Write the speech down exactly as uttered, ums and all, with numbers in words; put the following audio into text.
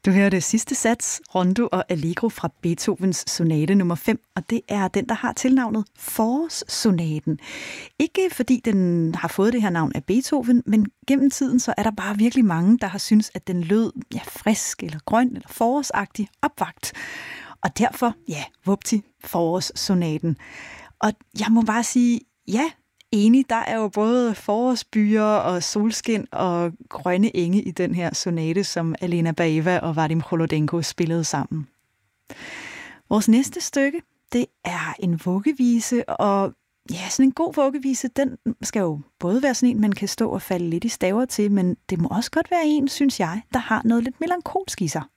Du hører det sidste sats, Rondo og Allegro fra Beethovens sonate nummer fem, og det er den, der har tilnavnet Forårssonaten. Ikke fordi den har fået det her navn af Beethoven, men gennem tiden så er der bare virkelig mange, der har syntes, at den lød ja, frisk eller grøn eller forårsagtig opvagt. Og derfor, ja, vupti, Forårssonaten. Og jeg må bare sige, ja, enig, der er jo både forårsbyer og solskin og grønne enge i den her sonate, som Alena Baeva og Vadim Holodenko spillede sammen. Vores næste stykke, det er en vuggevise, og ja, sådan en god vuggevise, den skal jo både være sådan en, man kan stå og falde lidt i staver til, men det må også godt være en, synes jeg, der har noget lidt melankolsk i sig.